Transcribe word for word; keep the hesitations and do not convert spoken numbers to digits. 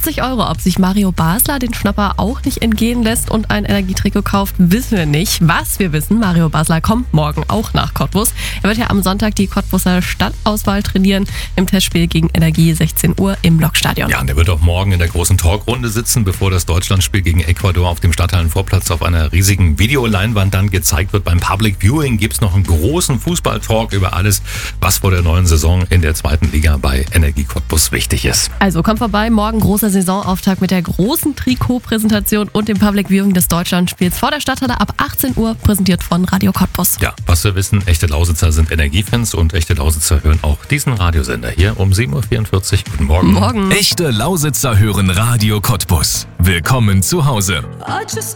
achtzig Euro. Ob sich Mario Basler den Schnapper auch nicht entgehen lässt und ein Energietrikot kauft, wissen wir nicht. Was wir wissen, Mario Basler kommt morgen auch nach Cottbus. Er wird ja am Sonntag die Cottbuser Stadtauswahl trainieren im Testspiel gegen Energie sechzehn Uhr im Lokstadion. Ja, und er wird auch morgen in der großen Talkrunde sitzen, bevor das Deutschlandspiel gegen Ecuador auf dem Stadthallenvorplatz auf einer riesigen Videoleinwand dann gezeigt wird. Beim Public Viewing gibt es noch einen großen Fußball-Talk über alles, was vor der neuen Saison in der zweiten Liga bei Energie Cottbus wichtig ist. Also kommt vorbei, morgen großer Saisonauftakt mit der großen Trikotpräsentation und dem Public Viewing des Deutschlandspiels vor der Stadthalle ab achtzehn Uhr, präsentiert von Radio Cottbus. Ja, was wir wissen, echte Lausitzer sind Energiefans und echte Lausitzer hören auch diesen Radiosender hier um sieben Uhr vierundvierzig. Guten Morgen. Morgen. Echte Lausitzer hören Radio Cottbus. Willkommen zu Hause.